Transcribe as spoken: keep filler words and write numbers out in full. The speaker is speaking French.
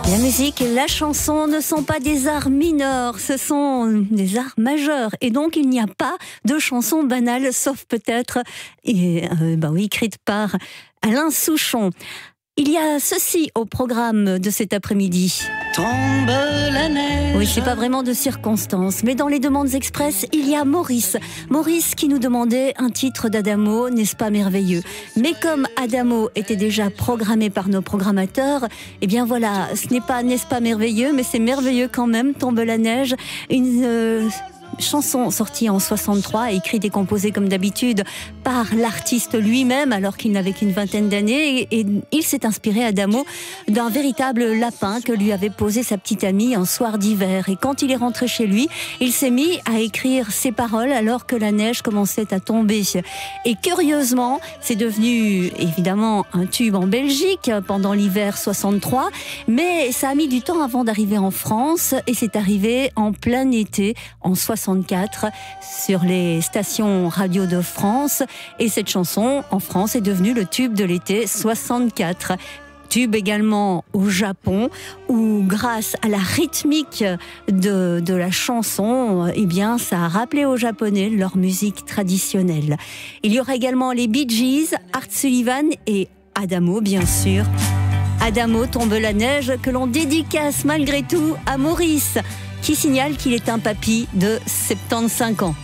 La musique et la chanson ne sont pas des arts mineurs, ce sont des arts majeurs. Et donc, il n'y a pas de chanson banale, sauf peut-être, et, euh, bah oui, écrite par Alain Souchon. Il y a ceci au programme de cet après-midi. Tombe la neige. Oui, c'est pas vraiment de circonstance, mais dans les demandes express, il y a Maurice. Maurice qui nous demandait un titre d'Adamo, n'est-ce pas merveilleux? Mais comme Adamo était déjà programmé par nos programmateurs, eh bien voilà, ce n'est pas n'est-ce pas merveilleux, mais c'est merveilleux quand même, Tombe la neige, une... Euh, chanson sortie en soixante-trois, écrite et composée comme d'habitude par l'artiste lui-même alors qu'il n'avait qu'une vingtaine d'années, et, et il s'est inspiré, Adamo, d'un véritable lapin que lui avait posé sa petite amie un soir d'hiver. Et quand il est rentré chez lui, il s'est mis à écrire ses paroles alors que la neige commençait à tomber. Et curieusement, c'est devenu évidemment un tube en Belgique pendant l'hiver soixante-trois, mais ça a mis du temps avant d'arriver en France, et c'est arrivé en plein été en soixante-quatre sur les stations radio de France, et cette chanson en France est devenue le tube de l'été soixante-quatre. Tube également au Japon, où grâce à la rythmique de, de la chanson, eh bien, ça a rappelé aux Japonais leur musique traditionnelle. Il y aura également les Bee Gees, Art Sullivan et Adamo, bien sûr. Adamo, Tombe la neige, que l'on dédicace malgré tout à Maurice, qui signale qu'il est un papy de soixante-quinze ans.